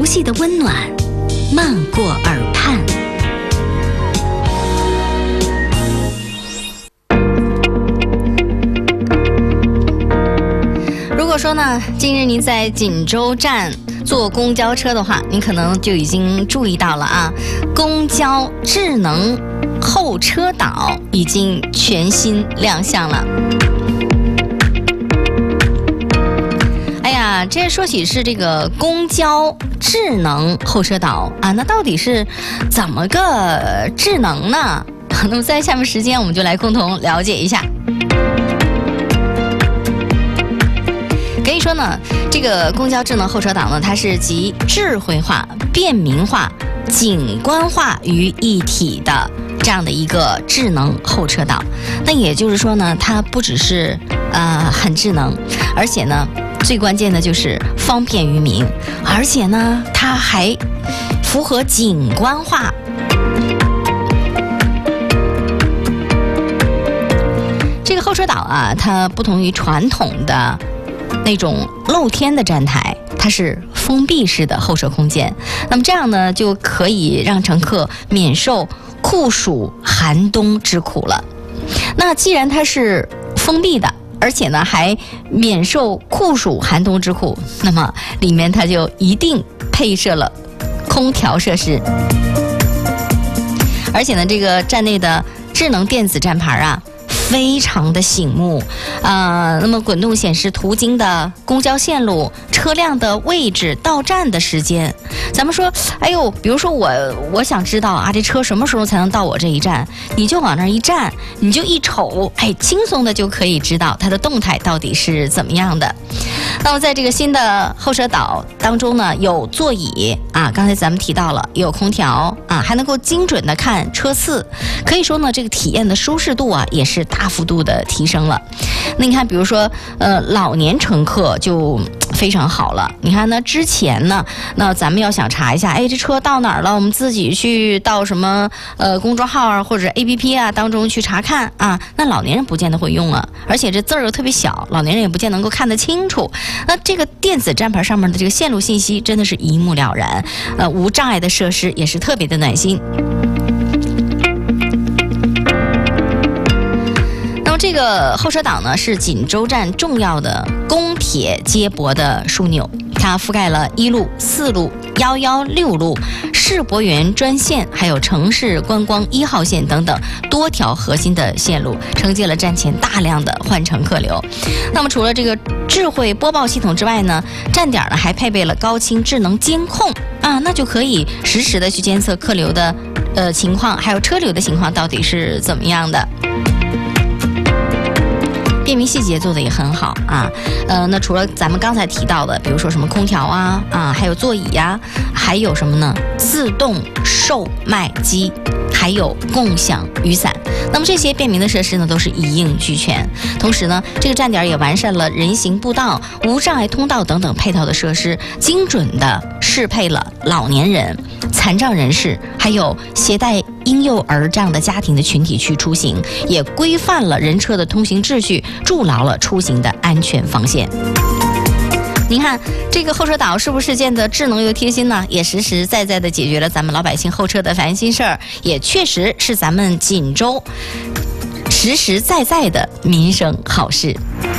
悉的温暖漫过耳畔。如果说呢，今日您在锦州站坐公交车的话，您可能就已经注意到了啊，公交智能候车岛已经全新亮相了。哎呀，这说起是这个公交智能候车岛啊，那到底是怎么个智能呢？那么在下面时间，我们就来共同了解一下。可以说呢，这个公交智能候车岛呢，它是集智慧化、便民化、景观化于一体的这样的一个智能候车岛。那也就是说呢，它不只是很智能，而且呢，最关键的就是方便于民，而且呢，它还符合景观化。这个候车岛啊，它不同于传统的那种露天的站台，它是封闭式的候车空间。那么这样呢，就可以让乘客免受酷暑寒冬之苦了。那既然它是封闭的，而且呢还免受酷暑寒冬之苦，那么里面它就一定配设了空调设施。而且呢，这个站内的智能电子站牌啊，非常的醒目，那么滚动显示途经的公交线路、车辆的位置、到站的时间。咱们说，哎呦，比如说我想知道啊，这车什么时候才能到我这一站？你就往那儿一站，你就一瞅，哎，轻松的就可以知道它的动态到底是怎么样的。那么在这个新的候车岛当中呢，有座椅啊，刚才咱们提到了，有空调啊，还能够精准的看车次，可以说呢，这个体验的舒适度啊，也是大幅度的提升了。那你看，比如说老年乘客就非常好了。你看呢，之前呢，那咱们要想查一下，哎，这车到哪儿了，我们自己去到什么公众号啊或者 APP 啊当中去查看啊，那老年人不见得会用啊，而且这字儿又特别小，老年人也不见能够看得清楚。那这个电子站牌上面的这个线路信息真的是一目了然，无障碍的设施也是特别的暖心。这个候车岛呢是锦州站重要的公铁接驳的枢纽，它覆盖了1路、4路、116路、世博园专线，还有城市观光1号线等等多条核心的线路，承接了站前大量的换乘客流。那么除了这个智慧播报系统之外呢，站点呢还配备了高清智能监控啊，那就可以实时的去监测客流的情况，还有车流的情况到底是怎么样的。便民细节做的也很好啊，那除了咱们刚才提到的，比如说什么空调啊，还有座椅呀，还有什么呢？自动售卖机，还有共享雨伞。那么这些便民的设施呢，都是一应俱全。同时呢，这个站点也完善了人行步道、无障碍通道等等配套的设施，精准的适配了老年人、残障人士，还有携带婴幼儿这样的家庭的群体去出行，也规范了人车的通行秩序，筑牢了出行的安全防线。您看这个候车岛是不是建得智能又贴心呢？也实实在在的解决了咱们老百姓候车的烦心事儿，也确实是咱们锦州实实在在的民生好事。